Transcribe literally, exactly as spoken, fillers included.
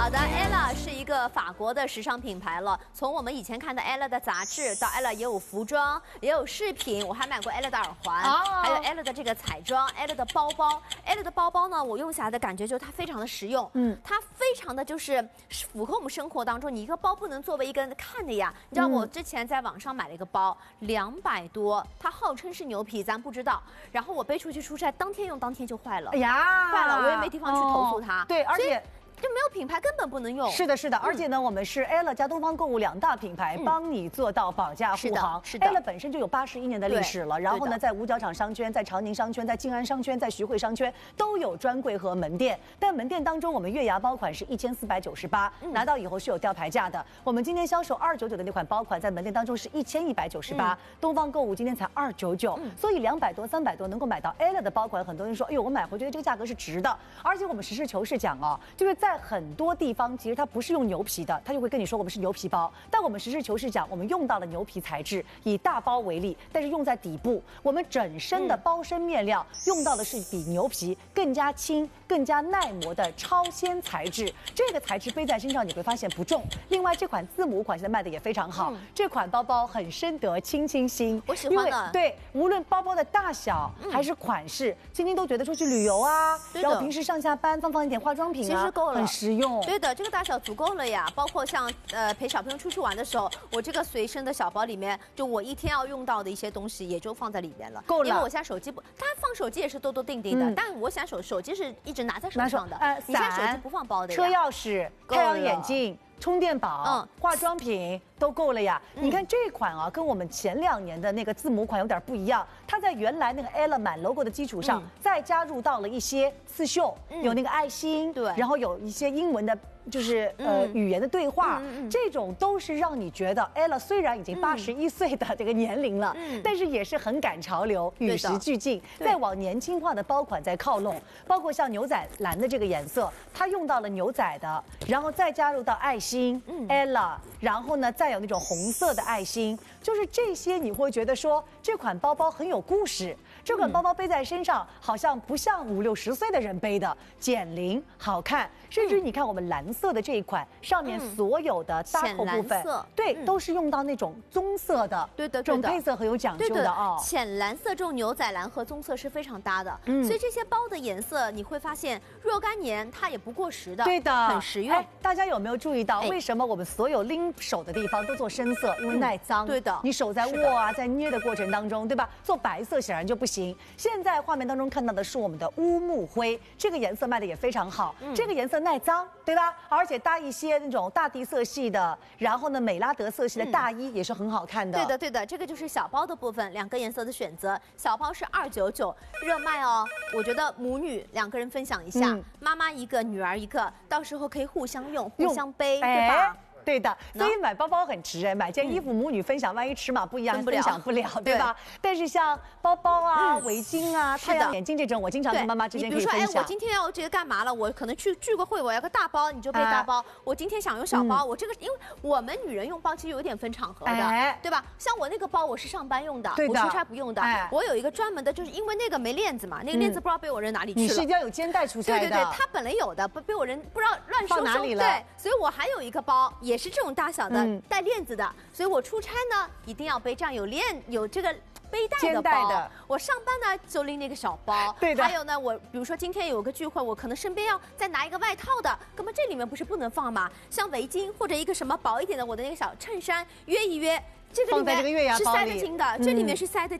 好的 ，ella 是一个法国的时尚品牌了。从我们以前看的 ella 的杂志，到 ella 也有服装，也有饰品，我还买过 ella 的耳环，哦、还有 ella 的这个彩妆 ，ella 的包包。ella 的包包呢，我用下来的感觉就是它非常的实用，嗯，它非常的就是符合我们生活当中，你一个包不能作为一个人看的呀。你知道我之前在网上买了一个包，两百多，它号称是牛皮，咱不知道。然后我背出去出差，当天用当天就坏了，哎呀，坏了，我也没地方去投诉它。哦、 对，而且。 就没有品牌根本不能用。 是的，是的，而且呢，我们是 ella 加东方购物两大品牌，帮你做到保驾护航。 是的 ，ella 本身就有八十一年的历史了，然后呢，在五角场商圈、在长宁商圈、在静安商圈、在徐汇商圈都有专柜和门店。但门店当中，我们月牙包款是一千四百九十八，拿到以后是有吊牌价的。我们今天销售二九九的那款包款，在门店当中是一千一百九十八，东方购物今天才二九九，所以两百多、三百多能够买到 ella 的包款，很多人说，哎呦，我买回觉得这个价格是值的。而且我们实事求是讲哦，就是在很多地方。地方其实它不是用牛皮的，他就会跟你说我们是牛皮包。但我们实事求是讲，我们用到了牛皮材质，以大包为例，但是用在底部，我们整身的包身面料用到的是比牛皮更加轻、更加耐磨的超纤材质。这个材质背在身上你会发现不重。另外这款字母款现在卖的也非常好，嗯、这款包包很深得亲亲心， 我喜欢的。 对，无论包包的大小还是款式，青青都觉得出去旅游啊，然后平时上下班放放一点化妆品啊， 其实够了， 很实用。 对的，这个大小足够了呀。包括像呃陪小朋友出去玩的时候，我这个随身的小包里面，就我一天要用到的一些东西，也就放在里面了。 够了。 因为我现在手机不，它放手机也是多多定定的，嗯、但我想手手机是一直拿在手上的。 呃， 你现在手机不放包的呀？ 车钥匙、太阳眼镜、充电宝、嗯、化妆品。都够了呀！你看这款啊，跟我们前两年的那个字母款有点不一样。它在原来那个 ella 满 logo 的基础上，再加入到了一些刺绣，有那个爱心，对，然后有一些英文的，就是呃语言的对话，这种都是让你觉得 ella 虽然已经八十一岁的这个年龄了，但是也是很赶潮流，与时俱进，再往年轻化的包款在靠拢。包括像牛仔蓝的这个颜色，它用到了牛仔的，然后再加入到爱心 ella， 然后呢再有那种红色的爱心，就是这些你会觉得说这款包包很有故事。这款包包背在身上，好像不像五六十岁的人背的，减龄好看。甚至你看我们蓝色的这一款，上面所有的大口部分，对，都是用到那种棕色的， 对的， 这种配色很有讲究的哦。 浅蓝色这种牛仔蓝和棕色是非常搭的，所以这些包的颜色你会发现若干年它也不过时的， 对的， 很实用。 大家有没有注意到，为什么我们所有拎手的地方都做深色？因为耐脏。对的，你手在握啊，在捏的过程当中，对吧？做白色显然就不行。现在画面当中看到的是我们的乌木灰，这个颜色卖的也非常好，这个颜色耐脏，对吧？而且搭一些那种大地色系的，然后呢美拉德色系的大衣也是很好看的。 对的，对的，这个就是小包的部分，两个颜色的选择。小包是二九九，热卖哦。我觉得母女两个人分享一下，妈妈一个，女儿一个，到时候可以互相用，互相背，对吧？ 对的，所以买包包很值哎，买件衣服母女分享，万一尺码不一样分享不了，对吧？但是像包包啊、围巾啊、太阳眼镜这种，我经常跟妈妈之间可以分享。 比如说，哎，我今天要这个干嘛了？我可能去聚个会，我要个大包，你就背大包。我今天想用小包，我这个因为我们女人用包其实有点分场合的，对吧？像我那个包，我是上班用的，我出差不用的。我有一个专门的，就是因为那个没链子嘛，那个链子不知道被我扔哪里去了。 你是一定要有肩带出差的。 对对对，它本来有的，被被我扔不知道乱收收。对，所以我还有一个包，也是这种大小的。嗯、带链子的，所以我出差呢一定要背这样有链有这个背带的包。的我上班呢就拎那个小包。对的。还有呢，我比如说今天有个聚会，我可能身边要再拿一个外套的，那么这里面不是不能放吗？像围巾或者一个什么薄一点的我的那个小衬衫，约一约。这个里面是塞得进的，这里面是塞得